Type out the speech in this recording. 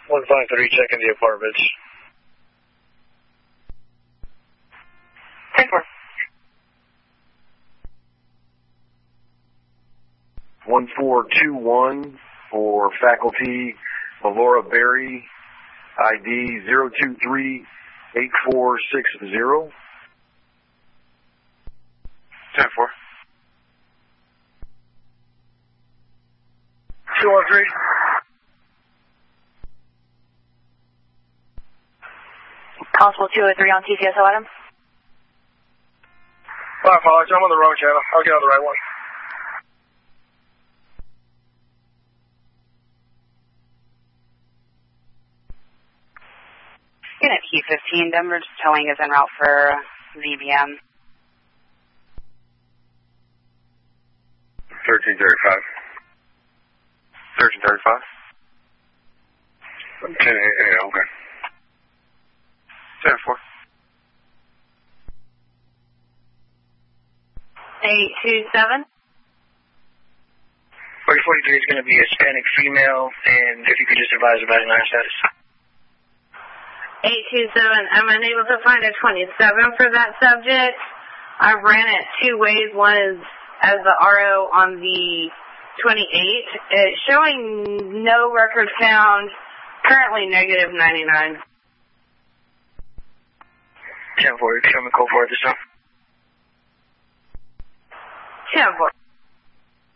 153, checking the apartments. 10-4. 1421 for faculty Melora Berry, ID 0238460. 10-4. 213. Constable 203 on TCSO item. I apologize, I'm on the wrong channel. I'll get on the right one. Unit P15, Denver's towing is en route for VBM. 1335. 1335. 10, yeah, okay. 10-4. 827. 4043 is going to be a Hispanic female, and if you could just advise about an status. 827, I'm unable to find a 27 for that subject. I've ran it two ways. One is as the RO on the 28th. It's showing no records found, currently negative 99. 10-4, you can show me code for it this time. 10-4.